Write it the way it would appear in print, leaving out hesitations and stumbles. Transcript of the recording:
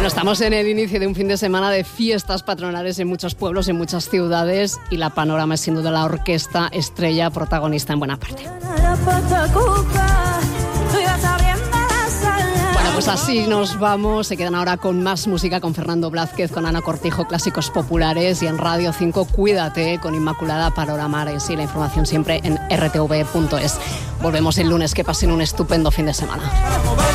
Bueno, estamos en el inicio de un fin de semana de fiestas patronales en muchos pueblos, en muchas ciudades, y la Panorama es sin duda la orquesta estrella protagonista en buena parte. Bueno, pues así nos vamos. Se quedan ahora con más música, con Fernando Blázquez, con Ana Cortijo, clásicos populares, y en Radio 5 Cuídate con Inmaculada Palomares, y la información siempre en rtv.es. Volvemos el lunes. Que pasen un estupendo fin de semana.